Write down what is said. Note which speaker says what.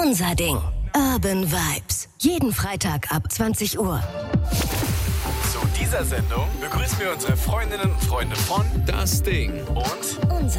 Speaker 1: Unser Ding. Urban Vibes. Jeden Freitag ab 20 Uhr.
Speaker 2: Zu dieser Sendung begrüßen wir unsere Freundinnen und Freunde von
Speaker 3: Das Ding
Speaker 2: und
Speaker 1: Unser